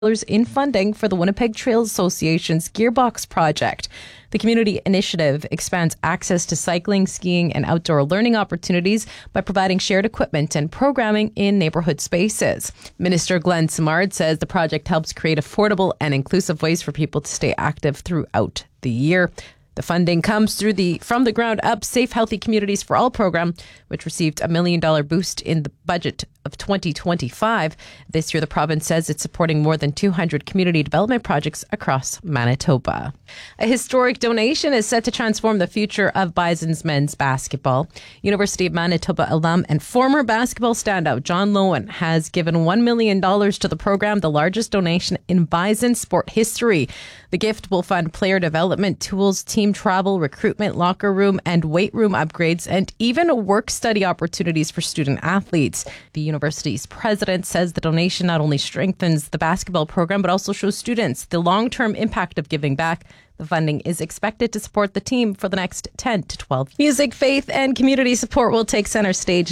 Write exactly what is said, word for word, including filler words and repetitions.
in funding for the Winnipeg Trails Association's Gearbox project. The community initiative expands access to cycling, skiing, and outdoor learning opportunities by providing shared equipment and programming in neighborhood spaces. Minister Glenn Simard says the project helps create affordable and inclusive ways for people to stay active throughout the year. The funding comes through the From the Ground Up Safe Healthy Communities for All program, which received a million dollar boost in the budget of twenty twenty-five. This year, the province says it's supporting more than two hundred community development projects across Manitoba. A historic donation is set to transform the future of Bison's men's basketball. University of Manitoba alum and former basketball standout John Lowen has given one million dollars to the program, the largest donation in Bison sport history. The gift will fund player development, tools, team travel, recruitment, locker room and weight room upgrades, and even work-study opportunities for student athletes. The university's president says the donation not only strengthens the basketball program, but also shows students the long-term impact of giving back. The funding is expected to support the team for the next ten to twelve years. Music, faith, and community support will take center stage